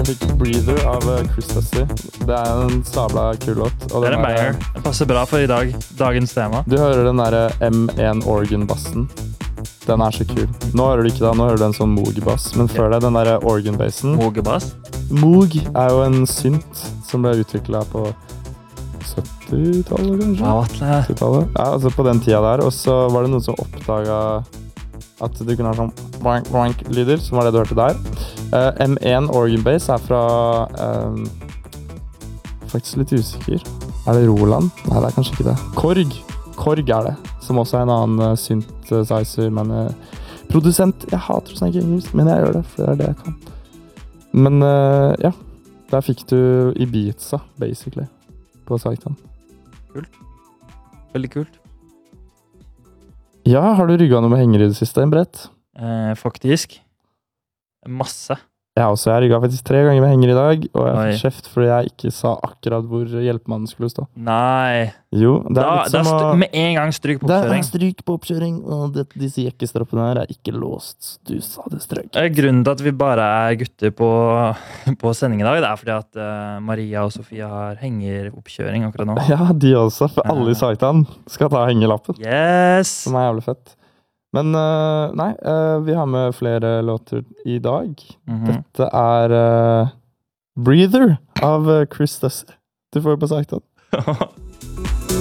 Du fikk Breather av Chris Tussey. Det en sabla kul låt. Det en banger. Det passer bra for i dag. Dagens tema. Du hører den der M1 organ-bassen. Den så kul. Nå hører du ikke det, nå hører du en sånn Moog-bass. Men før det, den der organ-bassen. Moog-bass? Moog jo en synt som ble utviklet på 70-tallet, kanskje? Ja, Atle. 70-tallet. Ja, altså på den tida der. Og så var det noen som oppdaget at du kunne ha sånn boink-boink-lyder, som var det du hørte der. M1 Organ Bass fra faktisk litt usikker. Det Roland? Nei, det kanskje ikke det. Korg det, som også en annen synthesizer, men produsent. Jeg hater å snakke engelsk, men jeg gjør det, for det det jeg kan. Men ja, der fikk du Ibiza, basically, på Saitan. Kult. Veldig kult. Ja, har du rygget noe med henger i det siste, en brett? Faktisk. Masse. Jeg har rygget faktisk 3 ganger med henger i dag, og jeg fikk kjeft fordi jeg ikke sa akkurat hvor hjelpemannen skulle stå. Nei. Jo, det litt som å... Med en gang stryk på oppkjøring. Det stryk på oppkjøring, og disse jekkestroppene her ikke låst. Du sa det strøk. Grunnen til at vi bare gutter på sending i dag, det fordi at Maria og Sofia har hengeroppkjøring akkurat nå. Ja, de også, for alle i Saitan skal ta hengelappen. Yes! Som jævlig fett. Men nei, vi har med flere låter i dag. Dette Breather av Chris Tussey. Du får det på Saitan.